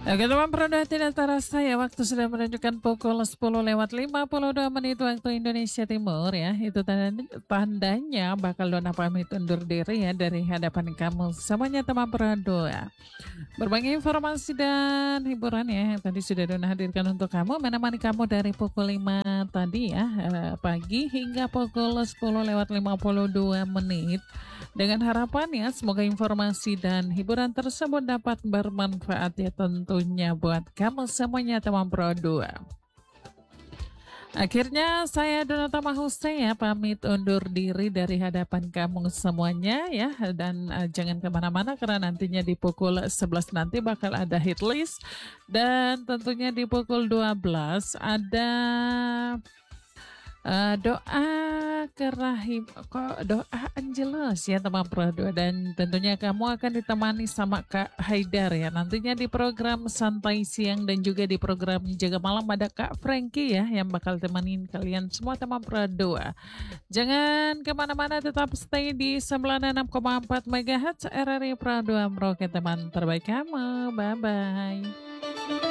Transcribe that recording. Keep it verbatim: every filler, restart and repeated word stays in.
Oke teman Prodwa, tidak terasa ya waktu sudah menunjukkan pukul sepuluh lewat lima puluh dua menit waktu Indonesia Timur ya. Itu tanda, tandanya bakal Dona pamit undur diri ya dari hadapan kamu semuanya teman Prodwa. Berbagai informasi dan hiburan ya yang tadi sudah Dona hadirkan untuk kamu, menemani kamu dari pukul lima tadi ya eh, pagi hingga pukul sepuluh lewat lima puluh dua menit. Dengan harapan ya semoga informasi dan hiburan tersebut dapat bermanfaat ya tentunya buat kamu semuanya teman Pro dua. Akhirnya saya Donata Mahuse ya pamit undur diri dari hadapan kamu semuanya ya. Dan uh, jangan kemana-mana karena nantinya di pukul sebelas nanti bakal ada hit list. Dan tentunya di pukul dua belas ada Uh, doa kerahim kok doa Angelus ya teman Pro dua, dan tentunya kamu akan ditemani sama Kak Haidar ya nantinya di program santai siang, dan juga di program jaga malam ada Kak Frankie ya yang bakal temenin kalian semua teman Pro dua. Jangan kemana-mana, tetap stay di sembilan puluh enam koma empat megahertz R R I Pro dua Merauke teman terbaik kamu. Bye bye.